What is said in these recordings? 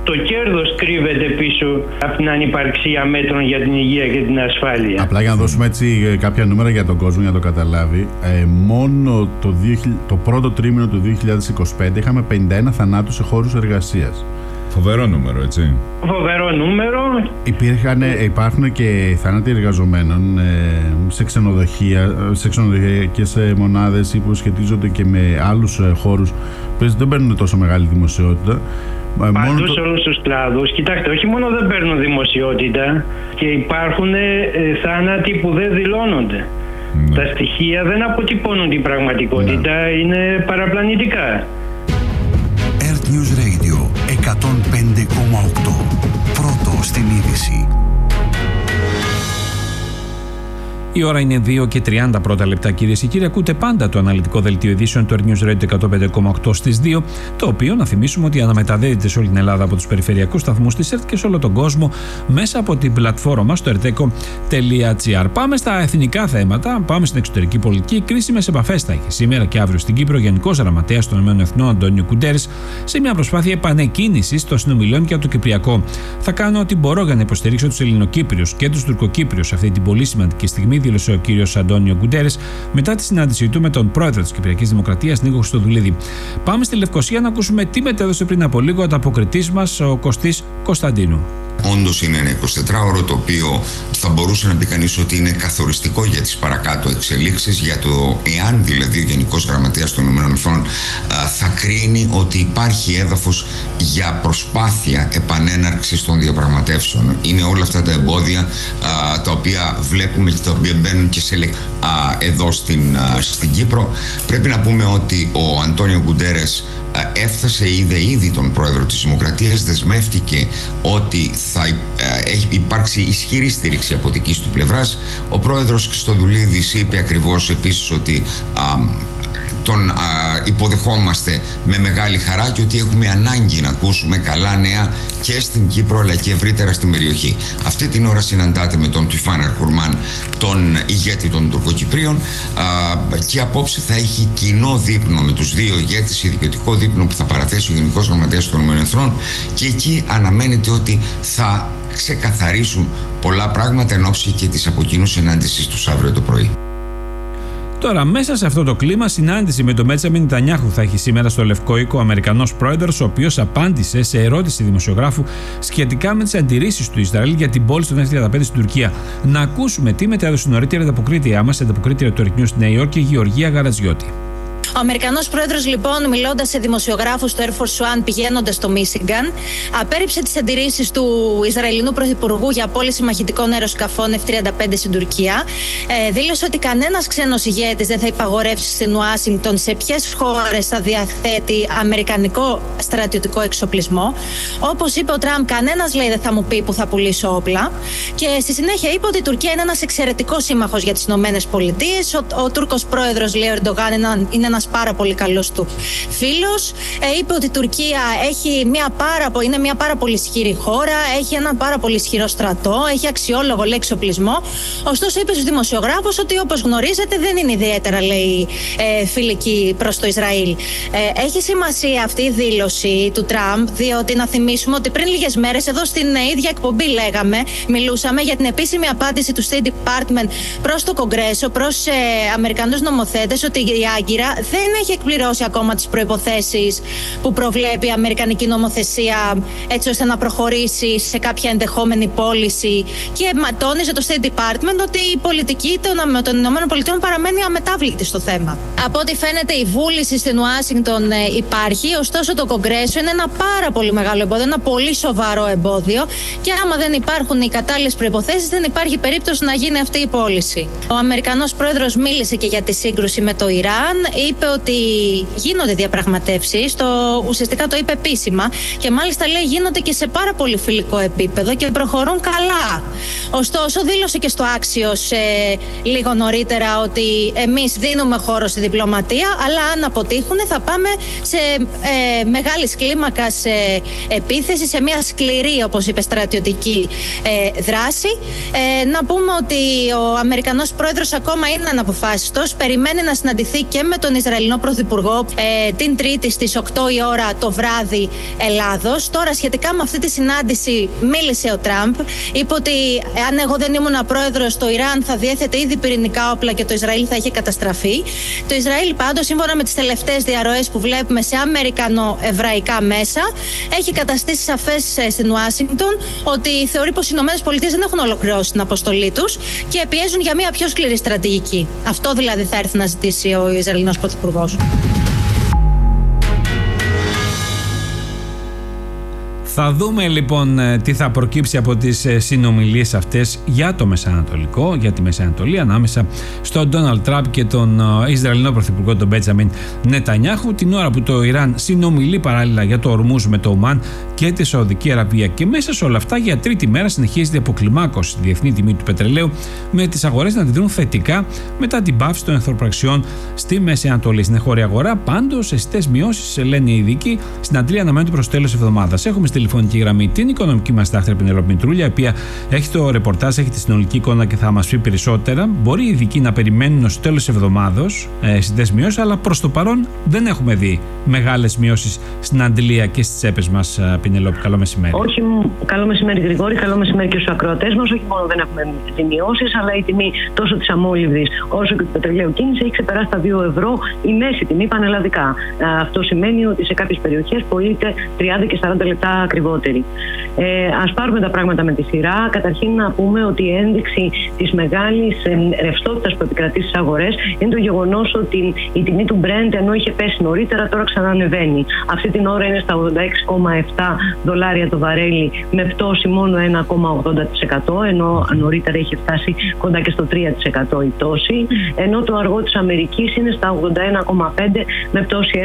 το κέρδος κρύβεται πίσω από την ανυπαρξία μέτρων για την υγεία και την ασφάλεια. Απλά για να δώσουμε έτσι κάποια νούμερα για τον κόσμο, για να το καταλάβει, μόνο το πρώτο τρίμηνο του 2025 είχαμε 51 θανάτους σε χώρους εργασίας. Φοβερό νούμερο, έτσι. Φοβερό νούμερο. Υπάρχουν και θάνατοι εργαζομένων σε ξενοδοχεία, σε ξενοδοχειακές μονάδες που σχετίζονται και με άλλους χώρους που δεν παίρνουν τόσο μεγάλη δημοσιότητα. Παντού σε όλους τους κλάδους. Κοιτάξτε, όχι μόνο δεν παίρνουν δημοσιότητα, και υπάρχουν θάνατοι που δεν δηλώνονται. Τα στοιχεία δεν αποτυπώνουν την πραγματικότητα, είναι παραπλανητικά. Earth News Radio 105,8. Πρώτο στην είδηση. Η ώρα είναι 2 και 30 πρώτα λεπτά, κυρίες και κύριοι. Ακούτε πάντα το αναλυτικό δελτίο ειδήσεων του Earth News Radio 105,8 στις 2, το οποίο να θυμίσουμε ότι αναμεταδίδεται σε όλη την Ελλάδα από τους περιφερειακούς σταθμούς της ΕΡΤ και σε όλο τον κόσμο μέσα από την πλατφόρμα μας στο erteco.gr. Πάμε στα εθνικά θέματα, πάμε στην εξωτερική πολιτική. Κρίσιμες επαφές θα έχει σήμερα και αύριο στην Κύπρο ο Γενικός Γραμματέας των ΗΠΑ Αντώνιο Γκουντέρες, σε μια προσπάθεια επανεκκίνησης των συνομιλιών για το Κυπριακό. Θα κάνω ό,τι μπορώ για να υποστηρίξω τους Ελληνοκύπριους και τους Τουρκοκύπριους σε αυτή την πολύ σημαντική στιγμή, δήλωσε ο κύριος Αντώνιο Γκουντέρες μετά τη συνάντησή του με τον πρόεδρο της Κυπριακής Δημοκρατίας, Νίκο Χριστοδουλίδη. Πάμε στη Λευκοσία να ακούσουμε τι μετέδωσε πριν από λίγο ο ανταποκριτής μας, ο Κωστής Κωνσταντίνου. Όντως είναι ένα 24ωρο το οποίο θα μπορούσε να πει κανείς ότι είναι καθοριστικό για τις παρακάτω εξελίξεις, για το εάν δηλαδή ο Γενικός Γραμματέας των ΗΠΑ θα κρίνει ότι υπάρχει έδαφος για προσπάθεια επανέναρξης των διαπραγματεύσεων. Είναι όλα αυτά τα εμπόδια τα οποία βλέπουμε και τα οποία μπαίνουν και σε εδώ στην Κύπρο. Πρέπει να πούμε ότι ο Αντώνιο Γκουντέρες έφτασε, είδε ήδη τον πρόεδρο της Δημοκρατίας, δεσμεύτηκε ότι θα υπάρξει ισχυρή στήριξη από δικής του πλευράς. Ο πρόεδρος Χριστοδουλίδης είπε ακριβώς επίσης ότι τον υποδεχόμαστε με μεγάλη χαρά και ότι έχουμε ανάγκη να ακούσουμε καλά νέα και στην Κύπρο αλλά και ευρύτερα στην περιοχή. Αυτή την ώρα συναντάται με τον Τουφάν Αρκουρμάν, τον ηγέτη των Τουρκοκυπρίων, και απόψε θα έχει κοινό δείπνο με τους δύο ηγέτες, ειδικωτικό δείπνο που θα παραθέσει ο Γενικός Γραμματέας των ΗΠΑ, και εκεί αναμένεται ότι θα ξεκαθαρίσουν πολλά πράγματα εν ώψη και της από κοινού συνάντησης τους αύριο το πρωί. Τώρα, μέσα σε αυτό το κλίμα, συνάντηση με τον Μπέντζαμιν Νετανιάχου θα έχει σήμερα στο Λευκό Οίκο ο Αμερικανός πρόεδρος, ο οποίος απάντησε σε ερώτηση δημοσιογράφου σχετικά με τις αντιρρήσεις του Ισραήλ για την πώληση των F-35 στην Τουρκία. Να ακούσουμε τι μετέδωσε νωρίτερα η ανταποκρίτριά μας, η ανταποκρίτρια του Earth News στη Νέα Υόρκη, η Γεωργία Γαρατζιώτη. Ο Αμερικανός πρόεδρος, λοιπόν, μιλώντας σε δημοσιογράφους στο Air Force One πηγαίνοντας στο Μίσιγκαν, απέρριψε τις αντιρρήσεις του Ισραηλινού Πρωθυπουργού για πώληση μαχητικών αεροσκαφών F-35 στην Τουρκία. Δήλωσε ότι κανένας ξένος ηγέτης δεν θα υπαγορεύσει στην Ουάσιγκτον σε ποιες χώρες θα διαθέτει αμερικανικό στρατιωτικό εξοπλισμό. Όπως είπε ο Τραμπ, κανένας, λέει, δεν θα μου πει που θα πουλήσω όπλα. Και στη συνέχεια είπε ότι η Τουρκία είναι ένας εξαιρετικός σύμμαχος για τις Ηνωμένες Πολιτείες. Ο Τούρκος πρόεδρος, λέει, ο Ερντογάν, είναι ένας πάρα πολύ καλός του φίλος. Είπε ότι η Τουρκία είναι μια πάρα πολύ ισχυρή χώρα, έχει ένα πάρα πολύ ισχυρό στρατό, έχει αξιόλογο, λέει, εξοπλισμό. Ωστόσο, είπε στους δημοσιογράφους ότι, όπως γνωρίζετε, δεν είναι ιδιαίτερα, λέει, φιλική προς το Ισραήλ. Έχει σημασία αυτή η δήλωση του Τραμπ, διότι να θυμίσουμε ότι πριν λίγες μέρες εδώ στην ίδια εκπομπή μιλούσαμε για την επίσημη απάντηση του State Department προς το Κογκρέσο, προς Αμερικανούς νομοθέτες, ότι η Άγκυρα δεν έχει εκπληρώσει ακόμα τις προϋποθέσεις που προβλέπει η Αμερικανική νομοθεσία, έτσι ώστε να προχωρήσει σε κάποια ενδεχόμενη πώληση. Και τόνιζε το State Department ότι η πολιτική των ΗΠΑ παραμένει αμετάβλητη στο θέμα. Από ό,τι φαίνεται, η βούληση στην Ουάσιγκτον υπάρχει, ωστόσο το Κογκρέσο είναι ένα πάρα πολύ μεγάλο εμπόδιο, ένα πολύ σοβαρό εμπόδιο, και άμα δεν υπάρχουν οι κατάλληλες προϋποθέσεις, δεν υπάρχει περίπτωση να γίνει αυτή η πώληση. Ο Αμερικανός πρόεδρος μίλησε και για τη σύγκρουση με το Ιράν. Είπε ότι γίνονται διαπραγματεύσεις, ουσιαστικά το είπε επίσημα, και μάλιστα, λέει, γίνονται και σε πάρα πολύ φιλικό επίπεδο και προχωρούν καλά. Ωστόσο, δήλωσε και στο Axios λίγο νωρίτερα ότι εμείς δίνουμε χώρο στη διπλωματία, αλλά αν αποτύχουν θα πάμε σε μεγάλης κλίμακας επίθεση, σε μια σκληρή, όπως είπε, στρατιωτική δράση. Να πούμε ότι ο Αμερικανός πρόεδρος ακόμα είναι αναποφάσιστος, περιμένει να συναντηθεί και με τον Ισραηλινό Πρωθυπουργό την Τρίτη στις 8 η ώρα το βράδυ Ελλάδος. Τώρα, σχετικά με αυτή τη συνάντηση, μίλησε ο Τραμπ. Είπε ότι αν εγώ δεν ήμουν πρόεδρος, το Ιράν θα διέθετε ήδη πυρηνικά όπλα και το Ισραήλ θα είχε καταστραφεί. Το Ισραήλ, πάντως, σύμφωνα με τις τελευταίες διαρροές που βλέπουμε σε αμερικανοεβραϊκά μέσα, έχει καταστήσει σαφές στην Ουάσιγκτον ότι θεωρεί πως οι ΗΠΑ δεν έχουν ολοκληρώσει την αποστολή τους και πιέζουν για μια πιο σκληρή στρατηγική. Αυτό δηλαδή θα έρθει να ζητήσει ο Ισραηλινός Πρωθυπουργός. Θα δούμε λοιπόν τι θα προκύψει από τις συνομιλίες αυτές για το Μεσανατολικό, για τη Μεσανατολή, ανάμεσα στον Ντόναλντ Τραμπ και τον Ισραηλινό Πρωθυπουργό, τον Μπέτζαμιν Νετανιάχου, την ώρα που το Ιράν συνομιλεί παράλληλα για το Ορμούζ με το Ομάν και τη Σαουδική Αραβία. Και μέσα σε όλα αυτά, για τρίτη μέρα συνεχίζεται η αποκλιμάκωση στη διεθνή τιμή του πετρελαίου, με τις αγορές να αντιδρούν θετικά μετά την πάυση των εχθροπραξιών στη Μέση Ανατολή. Στην εγχώρια αγορά, πάντως, αισθητές μειώσεις, λένε οι ειδικοί, στην Αντλία αναμένουν προς το τέλος της εβδομάδας. Έχουμε στη τηλεφωνική γραμμή την οικονομική μας τάχτρια Πινελόπη Μητρούλια, η οποία έχει το ρεπορτάζ, έχει τη συνολική εικόνα και θα μας πει περισσότερα. Μπορεί οι ειδικοί να περιμένουν στο τέλος της εβδομάδος αισθητές μειώσεις, αλλά προς το παρόν δεν έχουμε δει μεγάλες μειώσεις στην αντλία και στις τσέπες μας, Πινελόπη. Καλό μεσημέρι. Όχι, καλό μεσημέρι, Γρηγόρη, καλό μεσημέρι και στους ακροατές μας. Όχι μόνο δεν έχουμε δει μειώσεις, αλλά η τιμή τόσο της αμόλυβδης όσο και του πετρελαίου κίνηση έχει ξεπεράσει τα 2 ευρώ η μέση τιμή πανελλαδικά. Αυτό σημαίνει ότι σε κάποιες περιοχές πωλείται 30 και 40 λεπτά ακριβότερη. Ας πάρουμε τα πράγματα με τη σειρά. Καταρχήν να πούμε ότι η ένδειξη της μεγάλης ρευστότητας που επικρατεί στις αγορές είναι το γεγονός ότι η τιμή του Brent, ενώ είχε πέσει νωρίτερα, τώρα ξανανεβαίνει. Αυτή την ώρα είναι στα $86,7 το βαρέλι, με πτώση μόνο 1,80%, ενώ νωρίτερα είχε φτάσει κοντά και στο 3% η πτώση, ενώ το αργό της Αμερικής είναι στα 81,5 με πτώση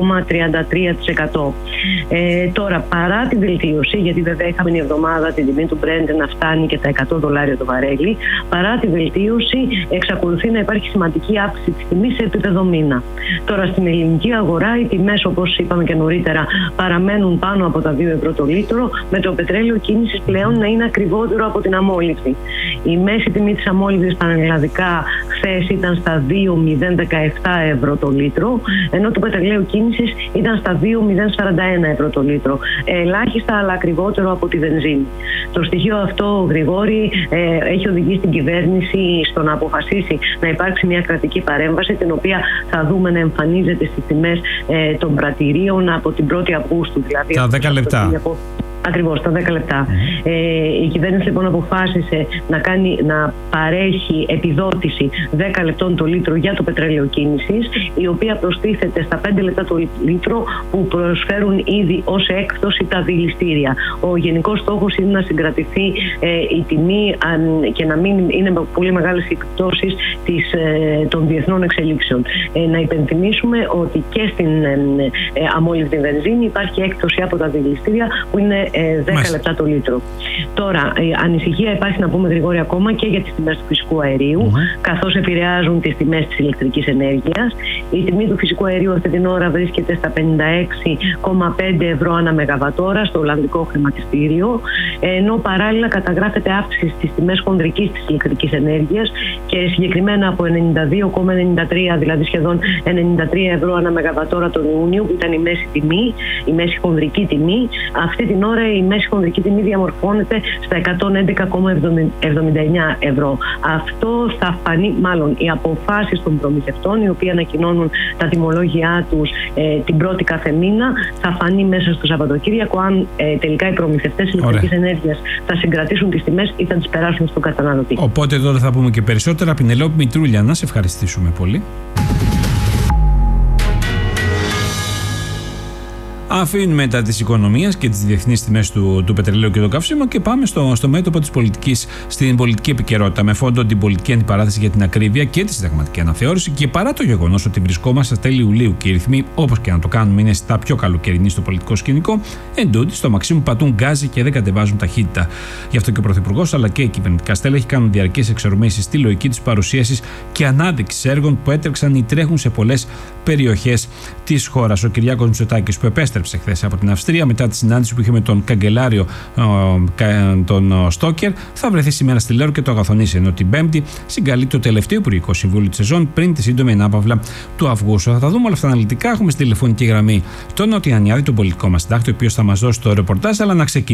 1,33%. Τώρα, παρά τη βελτίωση, γιατί βέβαια είχαμε την εβδομάδα την τιμή του Brent να φτάνει και τα $100 το βαρέλι, παρά τη βελτίωση εξακολουθεί να υπάρχει σημαντική αύξηση της τιμής σε επίπεδο μήνα. Τώρα, στην ελληνική αγορά οι τιμές, όπως είπαμε και νωρίτερα, παραμένουν πάνω από τα 2 ευρώ το λίτρο, με το πετρέλαιο κίνησης πλέον να είναι ακριβότερο από την αμόλυβδη. Η μέση τιμή της αμόλυβδης πανελλαδικά χθες ήταν στα 2,017 ευρώ το λίτρο, ενώ το πετρελαίου κίνησης ήταν στα 2,041 ευρώ το λίτρο. Ελάχιστα, αλλά ακριβότερο από τη βενζίνη. Το στοιχείο αυτό, Γρηγόρη, έχει οδηγήσει την κυβέρνηση στο να αποφασίσει να υπάρξει μια κρατική παρέμβαση, την οποία θα δούμε να εμφανίζεται στις τιμές των πρατηρίων από την 1η Αυγούστου. Δηλαδή τα 10 λεπτά. Ακριβώς, τα 10 λεπτά. Η κυβέρνηση λοιπόν αποφάσισε να παρέχει επιδότηση 10 λεπτών το λίτρο για το πετρέλαιο κίνησης, η οποία προστίθεται στα 5 λεπτά το λίτρο που προσφέρουν ήδη ως έκπτωση τα δηληστήρια. Ο γενικός στόχος είναι να συγκρατηθεί η τιμή και να μην είναι πολύ μεγάλες εκπτώσεις των διεθνών εξελίξεων. Να υπενθυμίσουμε ότι και στην αμόλυβδη βενζίνη υπάρχει έκπτωση από τα δηληστήρια που είναι 10 λεπτά το λίτρο. Τώρα, ανησυχία υπάρχει, να πούμε, Γρηγόρη, ακόμα και για τις τιμές του φυσικού αερίου, καθώς επηρεάζουν τις τιμές της ηλεκτρικής ενέργειας. Η τιμή του φυσικού αερίου αυτή την ώρα βρίσκεται στα 56,5 ευρώ ανά μεγαβατόρα στο Ολλανδικό χρηματιστήριο, ενώ παράλληλα καταγράφεται αύξηση στις τιμές χονδρικής της ηλεκτρικής ενέργειας και συγκεκριμένα από 92,93, δηλαδή σχεδόν 93 ευρώ ανά μεγαβατόρα τον Ιούνιο, που ήταν η μέση τιμή, η μέση χονδρική τιμή. Αυτή την ώρα η μέση χονδρική τιμή διαμορφώνεται στα 111,79 ευρώ. Αυτό θα φανεί, μάλλον οι αποφάσεις των προμηθευτών, οι οποίοι ανακοινώνουν τα τιμολόγια τους την πρώτη κάθε μήνα, θα φανεί μέσα στο Σαββατοκύριακο αν τελικά οι προμηθευτές ηλεκτρικής ενέργειας θα συγκρατήσουν τις τιμές ή θα τις περάσουν στον καταναλωτή. Οπότε τώρα θα πούμε και περισσότερα. Πινελόπη Μητρούλια, να σε ευχαριστήσουμε πολύ. Αφήνουμε μετά τις οικονομίες και τις διεθνείς τιμές του πετρελαίου και του καυσίμου και πάμε στο μέτωπο της πολιτικής, στην πολιτική επικαιρότητα, με φόντο την πολιτική αντιπαράθεση για την ακρίβεια και τη συνταγματική αναθεώρηση. Και παρά το γεγονός ότι βρισκόμαστε στα τέλη Ιουλίου και οι ρυθμοί, όπως και να το κάνουμε, είναι στα πιο καλοκαιρινοί στο πολιτικό σκηνικό, εντούτοι στο Μαξίμου πατούν γκάζι και δεν κατεβάζουν ταχύτητα. Γι' αυτό και ο Πρωθυπουργός αλλά και οι κυβερνητικά στέλεχη κάνουν διαρκείς εξορμήσεις στη λογική της παρουσίασης και ανάδειξης έργων που έτρεξαν ή τρέχουν σε πολλές περιοχές της χώρας. Ο Κυριάκος Μητσοτάκης, που επέστρεψε επέστρεψε χθες από την Αυστρία μετά τη συνάντηση που είχε με τον καγκελάριο τον Στόκερ. Θα βρεθεί σήμερα στη Λέρο και το αγαθονίσει, ενώ την Πέμπτη συγκαλεί το τελευταίο Υπουργικό Συμβούλιο τη σεζόν πριν τη σύντομη ανάπαυλα του Αυγούστου. Θα τα δούμε όλα αυτά αναλυτικά. Έχουμε στη τηλεφωνική γραμμή τον Νοτιανιάδη, τον πολιτικό μας συντάκτη, ο οποίος θα μας δώσει το ρεπορτάζ, αλλά να ξεκινήσουμε